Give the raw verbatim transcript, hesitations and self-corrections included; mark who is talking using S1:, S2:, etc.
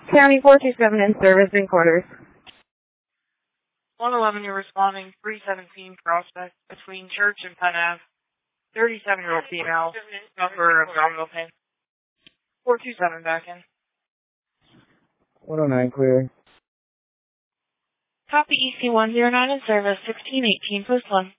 S1: County four two seven in service in quarters.
S2: one eleven, you're responding, three seventeen Prospect, between Church and Penn Ave. thirty-seven-year-old female, suffer abdominal pain. four two seven back in.
S3: one oh nine clear.
S2: Copy E C one zero nine in service, sixteen eighteen, post one.